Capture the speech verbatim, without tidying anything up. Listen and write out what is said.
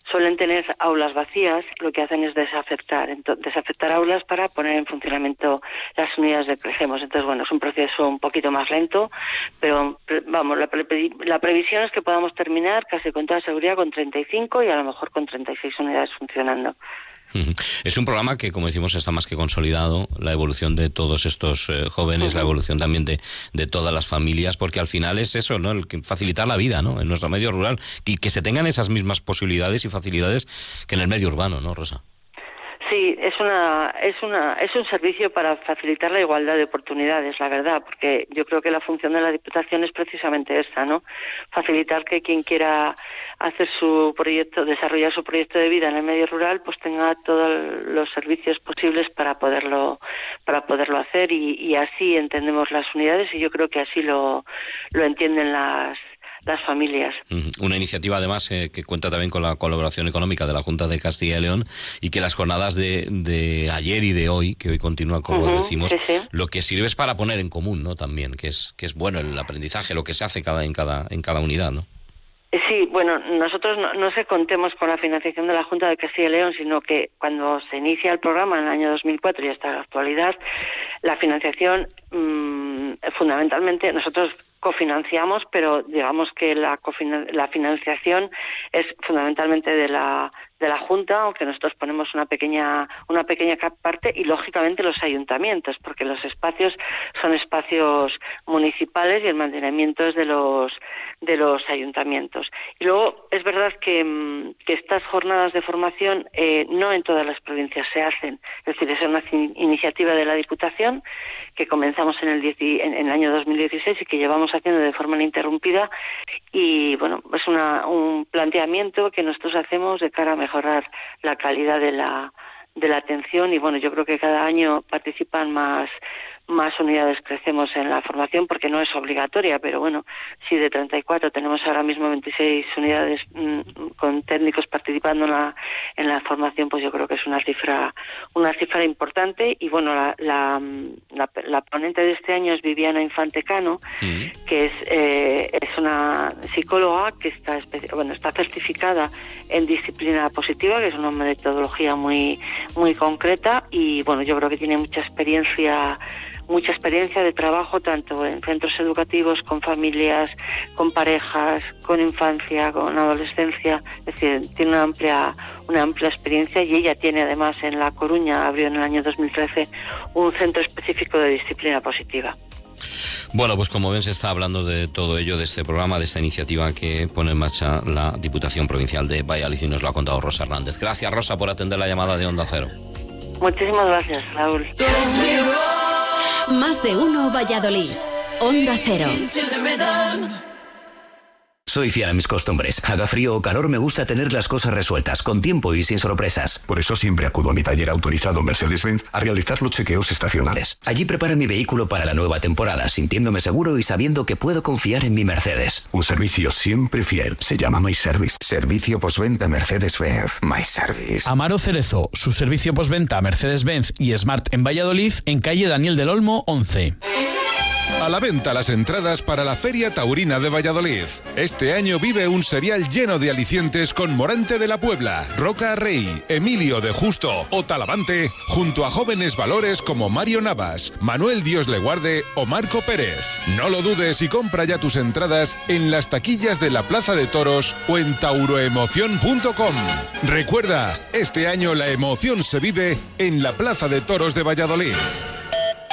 suelen tener aulas vacías, lo que hacen es desafectar, entonces, desafectar aulas para poner en funcionamiento las unidades de Crecemos. Entonces, bueno, es un proceso un poquito más lento, pero vamos, la, pre- la previsión es que podamos terminar casi con toda seguridad con treinta y cinco y a lo mejor con treinta y seis unidades funcionando. Es un programa que, como decimos, está más que consolidado, la evolución de todos estos eh, jóvenes, uh-huh. la evolución también de, de todas las familias, porque al final es eso, ¿no? El que facilitar la vida, ¿no? En nuestro medio rural, y que se tengan esas mismas posibilidades y facilidades que en el medio urbano, ¿no, Rosa? Sí, es una es una es un servicio para facilitar la igualdad de oportunidades, la verdad, porque yo creo que la función de la Diputación es precisamente esta, ¿no? Facilitar que quien quiera hacer su proyecto, desarrollar su proyecto de vida en el medio rural, pues tenga todos los servicios posibles para poderlo para poderlo hacer y, y así entendemos las unidades y yo creo que así lo lo entienden las las familias. Una iniciativa además eh, que cuenta también con la colaboración económica de la Junta de Castilla y León y que las jornadas de, de ayer y de hoy, que hoy continúa como uh-huh, decimos, sí, sí. lo que sirve es para poner en común, ¿no? También, que es que es bueno el aprendizaje, lo que se hace cada en cada en cada unidad, ¿no? Sí, bueno, nosotros no, no se contemos con la financiación de la Junta de Castilla y León, sino que cuando se inicia el programa en el año dos mil cuatro y hasta la actualidad, la financiación mmm, fundamentalmente nosotros cofinanciamos, pero digamos que la, cofina- la financiación es fundamentalmente de la de la Junta, aunque nosotros ponemos una pequeña una pequeña parte y lógicamente los ayuntamientos, porque los espacios son espacios municipales y el mantenimiento es de los de los ayuntamientos. Y luego es verdad que, que estas jornadas de formación eh, no en todas las provincias se hacen, es decir, es una iniciativa de la Diputación que comenzamos en el, diez, en, en el año dos mil dieciséis y que llevamos haciendo de forma ininterrumpida y bueno, es una, un planteamiento que nosotros hacemos de cara a mejorar la calidad de la de la atención y bueno, yo creo que cada año participan más más unidades Crecemos en la formación porque no es obligatoria, pero bueno, si de treinta y cuatro tenemos ahora mismo veintiséis unidades mmm, con técnicos participando en la en la formación, pues yo creo que es una cifra una cifra importante y bueno, la la, la, la ponente de este año es Viviana Infante Cano, sí. que es eh, es una psicóloga que está espe- bueno, está certificada en disciplina positiva, que es una metodología muy muy concreta y bueno, yo creo que tiene mucha experiencia mucha experiencia de trabajo tanto en centros educativos, con familias, con parejas, con infancia, con adolescencia, es decir, tiene una amplia una amplia experiencia y ella tiene además en La Coruña, abrió en el año dos mil trece, un centro específico de disciplina positiva. Bueno, pues como ven se está hablando de todo ello, de este programa, de esta iniciativa que pone en marcha la Diputación Provincial de Valladolid y nos lo ha contado Rosa Hernández. Gracias, Rosa, por atender la llamada de Onda Cero. Muchísimas gracias, Raúl. Más de uno Valladolid. Onda Cero. Soy fiel a mis costumbres. Haga frío o calor, me gusta tener las cosas resueltas, con tiempo y sin sorpresas. Por eso siempre acudo a mi taller autorizado Mercedes-Benz a realizar los chequeos estacionales. Allí prepara mi vehículo para la nueva temporada, sintiéndome seguro y sabiendo que puedo confiar en mi Mercedes. Un servicio siempre fiel. Se llama My Service. Servicio postventa Mercedes-Benz. My Service. Amaro Cerezo, su servicio postventa Mercedes-Benz y Smart en Valladolid, en calle Daniel del Olmo, once. A la venta las entradas para la Feria Taurina de Valladolid. Este año vive un serial lleno de alicientes con Morante de la Puebla, Roca Rey, Emilio de Justo o Talavante, junto a jóvenes valores como Mario Navas, Manuel Dios le guarde o Marco Pérez. No lo dudes y compra ya tus entradas en las taquillas de la Plaza de Toros o en tauroemoción punto com. Recuerda, este año la emoción se vive en la Plaza de Toros de Valladolid.